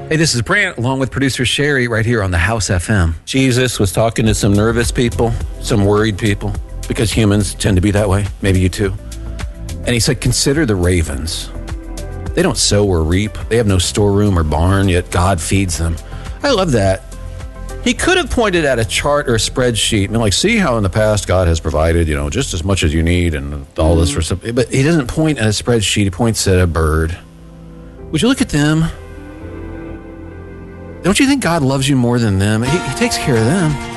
Hey, this is Brant, along with producer Sherry, right here on the House FM. Jesus was talking to some nervous people, some worried people, because humans tend to be that way. Maybe you too. And he said, consider the ravens. They don't sow or reap. They have no storeroom or barn, yet God feeds them. I love that. He could have pointed at a chart or a spreadsheet and like, see how in the past God has provided, just as much as you need and all this for something. But he doesn't point at a spreadsheet. He points at a bird. Would you look at them? Don't you think God loves you more than them? He takes care of them.